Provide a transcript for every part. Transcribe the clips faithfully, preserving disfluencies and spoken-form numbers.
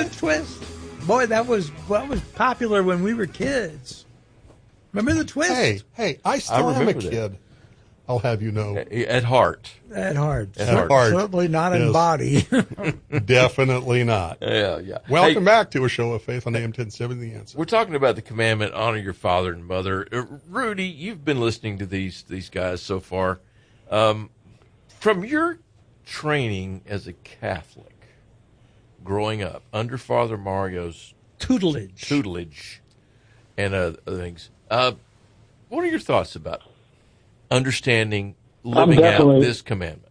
the twist? Boy, that was that was popular when we were kids. Remember the twist? Hey, hey, I still I am a remember kid. That. I'll have you know. At heart. At heart. At Cer- heart. Certainly not Yes. in body. Definitely not. Yeah, yeah. Welcome Hey, back to A Show of Faith on A M ten seventy, The Answer. We're talking about the commandment, honor your father and mother. Uh, Rudy, you've been listening to these these guys so far. Um, from your training as a Catholic, growing up under Father Mario's Tutelage. tutelage and uh, other things, uh, what are your thoughts about understanding, living out definitely- this commandment?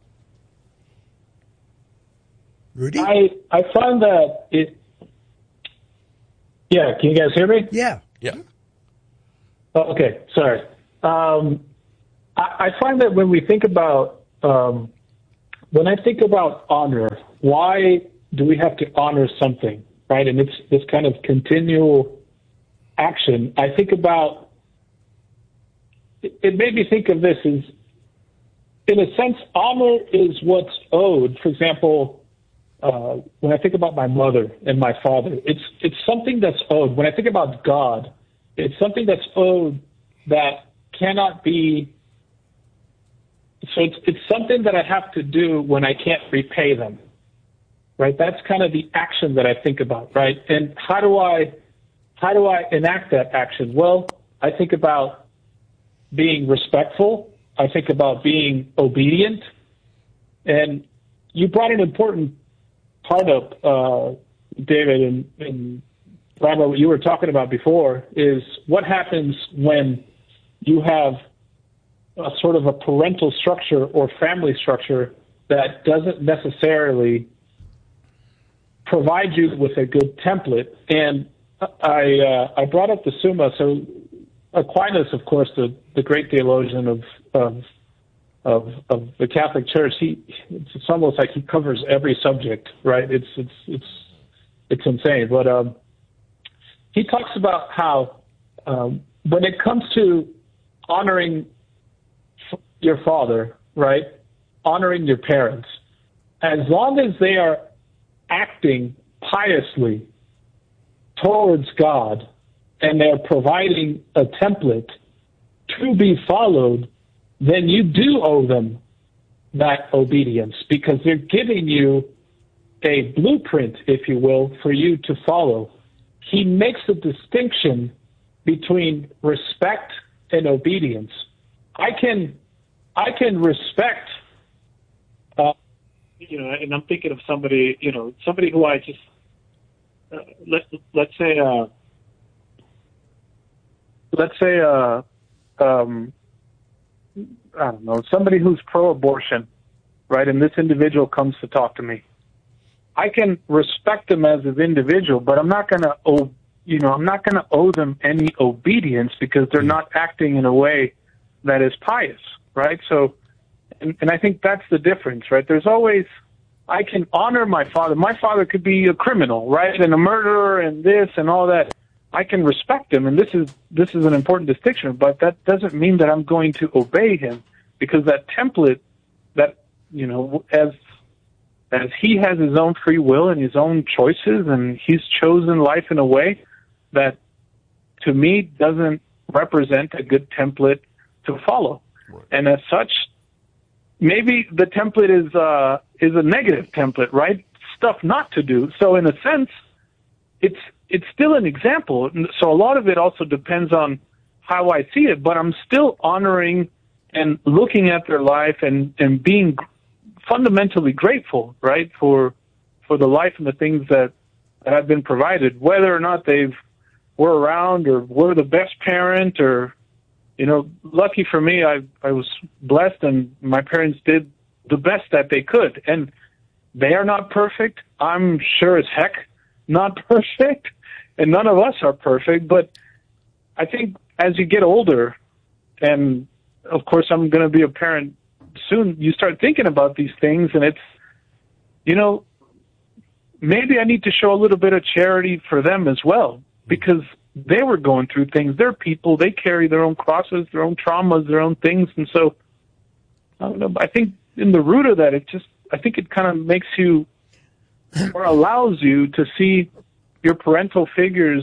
Rudy? I I find that it. Yeah, can you guys hear me? Yeah. Yeah. Oh, okay, sorry. Um, I, I find that when we think about um, when I think about honor, why do we have to honor something, right? And it's this kind of continual action. I think about it, it made me think of this as, in a sense, honor is what's owed. For example, uh, when I think about my mother and my father, it's it's something that's owed. When I think about God, it's something that's owed that cannot be. So it's it's something that I have to do when I can't repay them, right? That's kind of the action that I think about, right? And how do I how do I enact that action? Well, I think about being respectful. I think about being obedient. And you brought an important part up, uh, David, and, and Robert, what you were talking about before is what happens when you have a sort of a parental structure or family structure that doesn't necessarily provide you with a good template. And I uh, I brought up the Summa. So Aquinas, of course, the, the great theologian of, of of of the Catholic Church, he it's almost like he covers every subject, right? It's it's it's it's insane. But um, he talks about how um, when it comes to honoring your father, right, honoring your parents, as long as they are acting piously towards God and they're providing a template to be followed, then you do owe them that obedience because they're giving you a blueprint, if you will, for you to follow. He makes a distinction between respect and obedience. I can, I can respect, uh, you know, and I'm thinking of somebody, you know, somebody who I just, uh, let, let's say, uh, let's say, uh, um, I don't know, somebody who's pro-abortion, right? And this individual comes to talk to me. I can respect them as an individual, but I'm not going to owe, you know, I'm not going to owe them any obedience because they're not acting in a way that is pious, right? So, and, and I think that's the difference, right? There's always, I can honor my father. My father could be a criminal, right? And a murderer and this and all that. I can respect him, and this is this is an important distinction, but that doesn't mean that I'm going to obey him because that template that, you know, as as he has his own free will and his own choices, and he's chosen life in a way that, to me, doesn't represent a good template to follow. Right. And as such, maybe the template is uh, is a negative template, right? Stuff not to do. So in a sense, it's it's still an example. So a lot of it also depends on how I see it, but I'm still honoring and looking at their life and, and being fundamentally grateful, right, for for the life and the things that, that I've been provided, whether or not they've were around or were the best parent or, you know, lucky for me, I I was blessed and my parents did the best that they could. And they are not perfect. I'm sure as heck not perfect. And none of us are perfect. But I think as you get older, and of course I'm going to be a parent soon, you start thinking about these things, and it's, you know, maybe I need to show a little bit of charity for them as well, because they were going through things. They're people. They carry their own crosses, their own traumas, their own things. And so, I don't know, I think in the root of that, it just, I think it kind of makes you or allows you to see your parental figures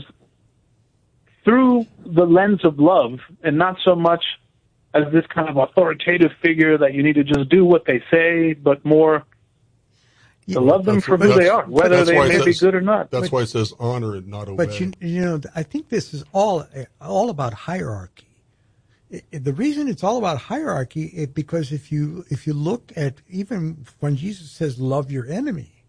through the lens of love and not so much as this kind of authoritative figure that you need to just do what they say, but more to love them That's- for who that's- they are, whether that's they why it may be says- good or not. That's But- why it says honor and not obey. But you, you know, I think this is all all about hierarchy. It, it- the reason it's all about hierarchy is because if you if you look at even when Jesus says love your enemy,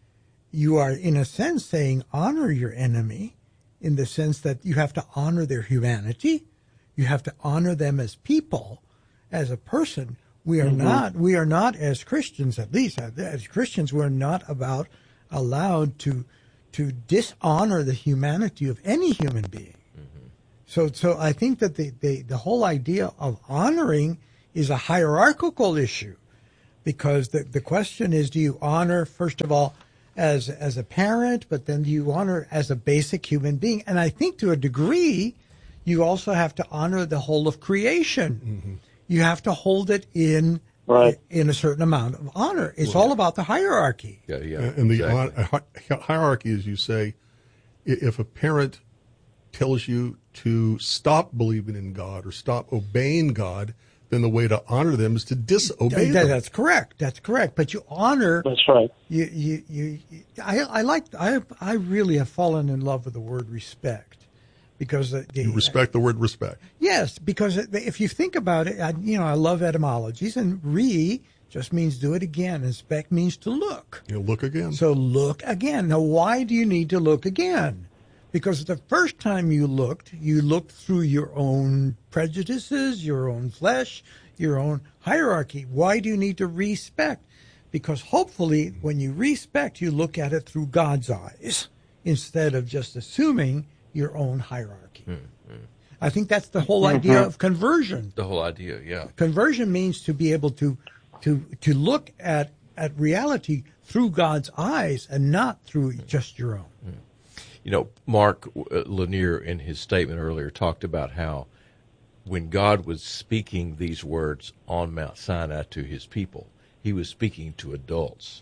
you are in a sense saying honor your enemy, in the sense that you have to honor their humanity, you have to honor them as people, as a person. We are not, we are not as Christians, at least as Christians, we're not about allowed to, to dishonor the humanity of any human being. Mm-hmm. So, so I think that the, the, the whole idea of honoring is a hierarchical issue, because the, the question is, do you honor, first of all, as, as a parent, but then do you honor as a basic human being? And I think to a degree, you also have to honor the whole of creation. Mm-hmm. You have to hold it in Right. in a certain amount of honor. It's all about the hierarchy. Yeah, yeah. And the exactly. hon- hi- hierarchy, as you say, i- if a parent tells you to stop believing in God or stop obeying God, then the way to honor them is to disobey That- them. that's correct. That's correct. But you honor. That's right. You, you, you, I, I like. I, I really have fallen in love with the word respect, because the, the, You respect the word respect. Yes, because if you think about it, I, you know, I love etymologies, and re just means do it again, and spec means to look. You look again. So look again. Now, why do you need to look again? Because the first time you looked, you looked through your own prejudices, your own flesh, your own hierarchy. Why do you need to respect? Because hopefully when you respect, you look at it through God's eyes instead of just assuming your own hierarchy. Mm-hmm. I think that's the whole idea of conversion. The whole idea, yeah. Conversion means to be able to to to look at at reality through God's eyes and not through just your own. Mm. You know, Mark uh, Lanier in his statement earlier talked about how when God was speaking these words on Mount Sinai to his people, he was speaking to adults.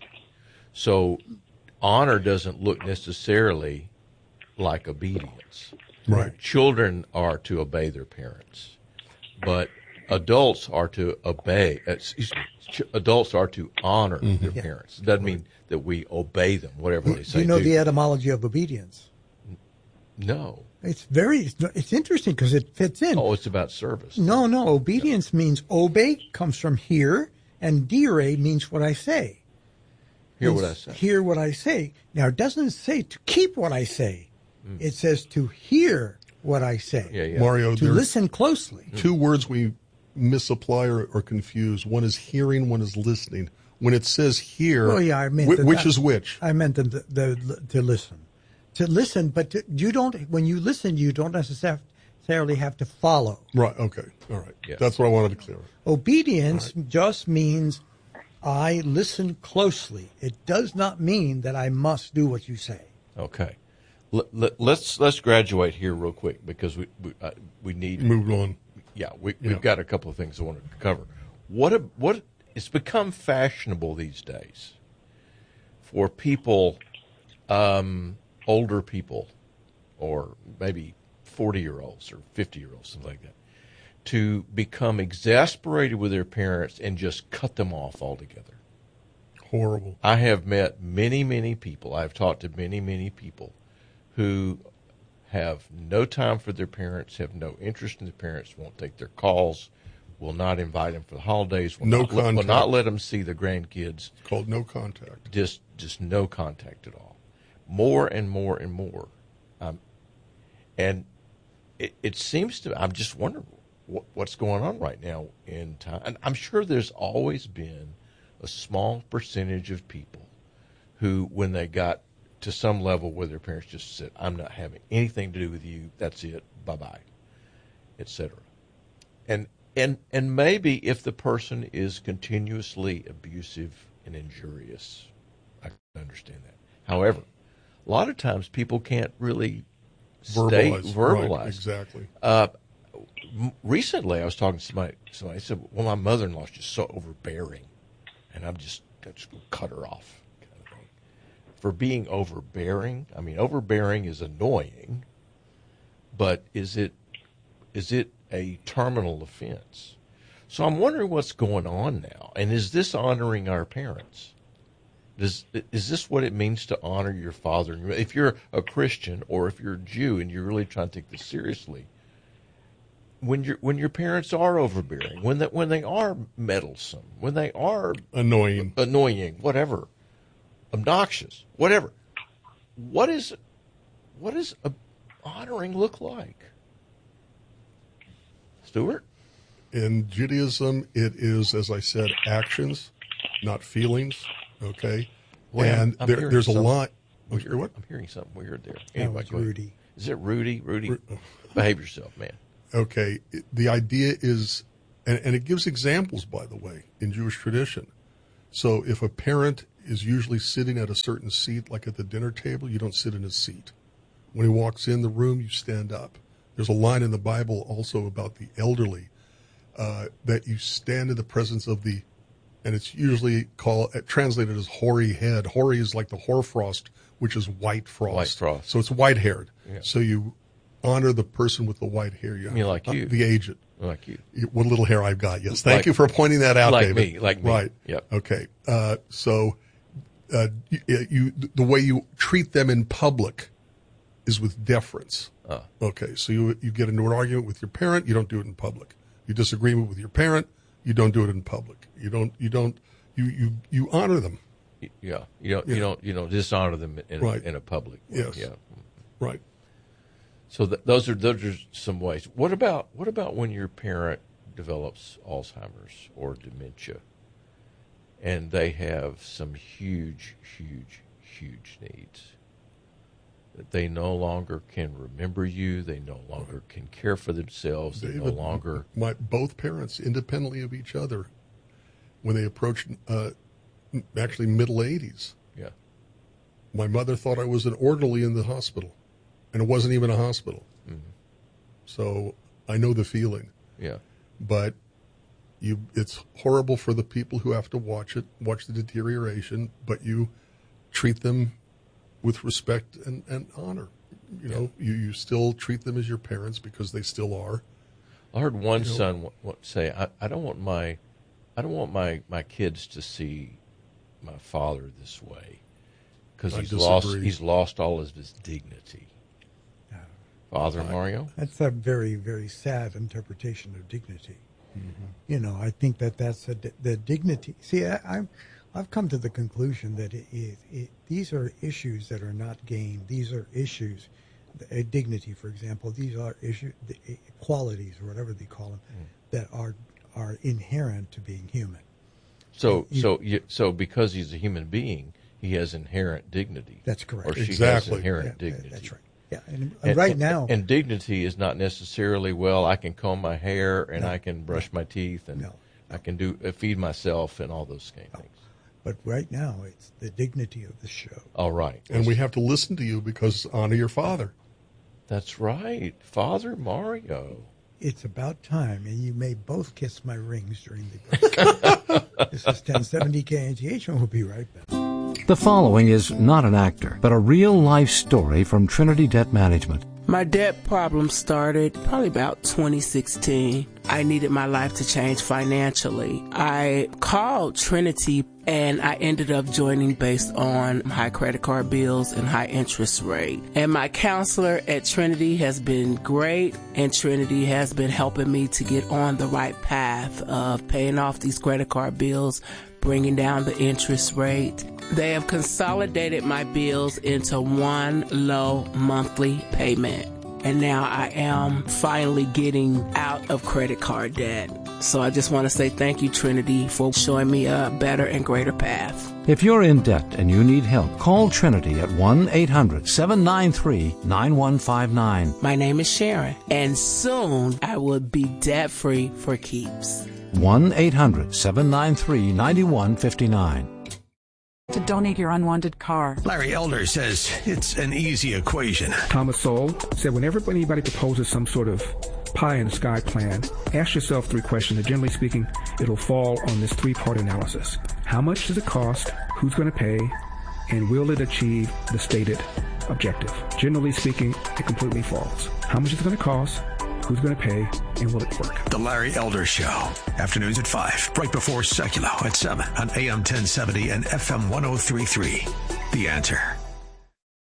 So honor doesn't look necessarily like obedience. Right. Children are to obey their parents, but adults are to obey. Excuse me. ch- Adults are to honor Mm-hmm. their parents. It doesn't mean that we obey them, whatever they Do say. you know do. the etymology of obedience? No. It's very it's interesting because it fits in. Oh, it's about service. No, no. Obedience means obey comes from hear, and dire means what I say. Hear what I Means say. Hear what I say. Now, it doesn't say to keep what I say. It says to hear what I say. Yeah, yeah. Mario, To there listen closely. are two words we misapply or, or confuse. One is hearing, one is listening. When it says hear, Oh, yeah, I meant whi- that- which is which? I meant the, the, the, to listen. To listen, but to, you don't. When you listen, you don't necessarily have to follow. Right, okay, all right. Yeah. That's what I wanted to clear up. Obedience just means I listen closely. It does not mean that I must do what you say. Okay. Let, let, let's let's graduate here real quick because we we, uh, we need Move on. yeah we Yeah. we've got a couple of things I want to cover. What a, what it's become fashionable these days for people, um, older people, or maybe forty year olds or fifty year olds, something like that, to become exasperated with their parents and just cut them off altogether. Horrible. I have met many, many people. I've talked to many, many people who have no time for their parents, have no interest in their parents, won't take their calls, will not invite them for the holidays, will, No not, let, will contact. not let them see the grandkids, It's called no contact. just just no contact at all. More and more and more. Um, and it, it seems to, I'm just wondering what, what's going on right now in time. And I'm sure there's always been a small percentage of people who, when they got to some level where their parents just said, I'm not having anything to do with you, that's it, bye-bye, et cetera. And, and, and maybe if the person is continuously abusive and injurious, I can understand that. However, a lot of times people can't really stay, Verbalize. verbalize. Right, exactly. Uh, m- recently, I was talking to somebody. Somebody said, "Well, my mother-in-law's just so overbearing, and I'm just, I'm just gonna cut her off." Kind of thing. for being overbearing? I mean, overbearing is annoying, but is it is it a terminal offense? So I'm wondering what's going on now, and is this honoring our parents? Does, is this what it means to honor your father? If you're a Christian or if you're a Jew and you're really trying to take this seriously, when your when your parents are overbearing, when that when they are meddlesome, when they are Annoying. annoying, whatever, obnoxious, whatever, what is what does a honoring look like? Stuart? In Judaism, it is, as I said, actions, not feelings. Okay, Well, and I'm there, hearing there's a something lot. Oh, weird. you're what? I'm hearing something weird there. That Anyway, was go ahead. Rudy. Is it Rudy? Rudy, Ru- behave yourself, man. Okay, it- the idea is, and, and it gives examples, by the way, in Jewish tradition. So if a parent is usually sitting at a certain seat, like at the dinner table, you don't sit in his seat. When he walks in the room, you stand up. There's a line in the Bible also about the elderly, uh, that you stand in the presence of the, and it's usually called, translated as hoary head. Hoary is like the hoarfrost, which is white frost. White frost. So it's white-haired. Yeah. So you honor the person with the white hair. You, mean like uh, you. The aged. Like you. What little hair I've got, yes. Thank Like- you for pointing that out, like David. me, like me. Right. Yep. Okay. Uh, so uh, you, you, the way you treat them in public is with deference. Uh. Okay. So you you get into an argument with your parent, you don't do it in public. You disagree with your parent, you don't do it in public. You don't you don't you you, you honor them. Yeah, you don't, you Yeah. don't, you don't dishonor them in, Right. in a public way. Yes. Yeah. Right. So th- those are those are some ways. What about what about when your parent develops Alzheimer's or dementia, and they have some huge, huge, huge needs? That they no longer can remember you. They no longer can care for themselves. They no David, longer. My both parents, independently of each other, when they approached uh, actually middle eighties, Yeah. my mother thought I was an orderly in the hospital, and it wasn't even a hospital. Mm-hmm. So I know the feeling, Yeah. but you, it's horrible for the people who have to watch it, watch the deterioration, but you treat them with respect and, and honor. You know, you, you still treat them as your parents because they still are. I heard one You know- son w- w- say, I, "I don't want my, I don't want my, my kids to see my father this way, because I he's lost disagree. he's lost all of his dignity." Father Mario, That's a very, very sad interpretation of dignity. Mm-hmm. You know, I think that that's a, the dignity. See, I, I'm, I've come to the conclusion that it, it, it, these are issues that are not gained. These are issues, uh, dignity, for example. These are issues, the, uh, qualities or whatever they call them, Mm. that are are inherent to being human. so You- so you, so because he's a human being, he has inherent dignity. That's correct. Or she has Exactly. inherent Yeah, dignity. that's right. Yeah, and, and And- right and- now, and dignity is not necessarily, well, I can comb my hair and I can brush my teeth and No. I can do uh, feed myself and all those kind of things. but right now, it's the dignity of the show. All right, And we have to listen to you because honor your father. that's right, Father Mario. It's about time, and you may both kiss my rings during the break. This is ten seventy K N T H, and we'll be right back. The following is not an actor, but a real-life story from Trinity Debt Management. My debt problem started probably about twenty sixteen. I needed my life to change financially. I called Trinity and I ended up joining based on high credit card bills and high interest rate. And my counselor at Trinity has been great, and Trinity has been helping me to get on the right path of paying off these credit card bills, bringing down the interest rate. They have consolidated my bills into one low monthly payment. And now I am finally getting out of credit card debt. So I just want to say thank you, Trinity, for showing me a better and greater path. If you're in debt and you need help, call Trinity at one eight hundred seven nine three nine one five nine. My name is Sharon, and soon I will be debt-free for keeps. one eight hundred seven nine three nine one five nine. To donate your unwanted car. Larry Elder says it's an easy equation. Thomas Sowell said whenever anybody proposes some sort of pie in the sky plan, ask yourself three questions, and generally speaking, it'll fall on this three-part analysis. How much does it cost? Who's going to pay? And will it achieve the stated objective? Generally speaking, it completely falls. How much is it going to cost? Who's going to pay? And will it work? The Larry Elder Show. Afternoons at five, right before Seculo at seven on A M ten seventy and F M ten thirty-three. The Answer.